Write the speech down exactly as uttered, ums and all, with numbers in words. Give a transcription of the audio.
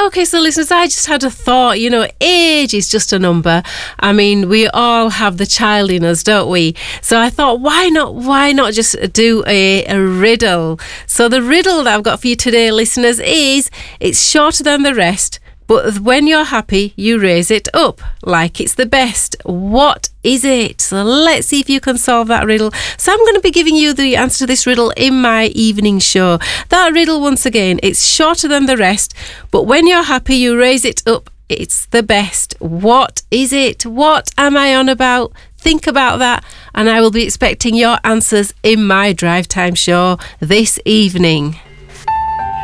Okay, so listeners, I just had a thought, you know, age is just a number. I mean, we all have the child in us, don't we? So I thought, why not, why not just do a, a riddle? So the riddle that I've got for you today, listeners, is it's shorter than the rest, but when you're happy, you raise it up like it's the best. What is it? So let's see if you can solve that riddle. So I'm going to be giving you the answer to this riddle in my evening show. That riddle, once again, it's shorter than the rest, but when you're happy, you raise it up. It's the best. What is it? What am I on about? Think about that, and I will be expecting your answers in my Drive Time show this evening.